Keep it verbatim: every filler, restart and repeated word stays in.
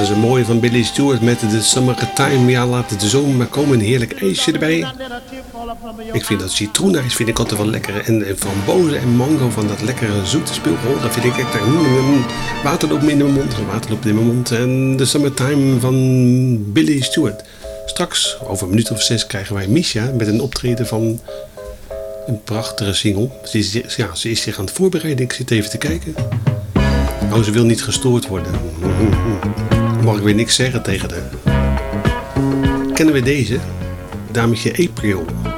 is een mooie van Billy Stewart met de Summertime. Ja, laat het de zomer maar komen. Een heerlijk ijsje erbij. Ik vind dat citroenijs vind ik altijd wel lekker. En, en frambozen en mango van dat lekkere zoete speelgoed. Dat vind ik echt... Mm, mm, water loopt in mijn mond. Water loopt in mijn mond. En de Summertime van Billy Stewart. Straks, over een minuut of zes, krijgen wij Misha met een optreden van een prachtige single. Ze is, ja, ze is zich aan het voorbereiden. Ik zit even te kijken. Oh, ze wil niet gestoord worden. Mag ik weer niks zeggen tegen haar. Kennen we deze? Dametje April.